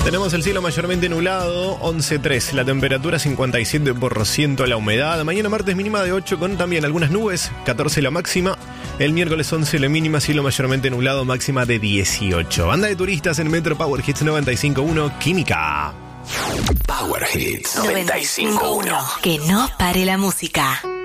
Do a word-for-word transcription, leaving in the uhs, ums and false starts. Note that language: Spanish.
Tenemos el cielo mayormente nublado, once coma tres, la temperatura cincuenta y siete por ciento, la humedad. Mañana martes mínima de ocho con también algunas nubes, catorce la máxima. El miércoles once la mínima, cielo mayormente nublado, máxima de dieciocho. Banda de turistas en Metro Power Hits noventa y cinco punto uno, Química. Power Hits noventa y cinco punto uno. Que no pare la música.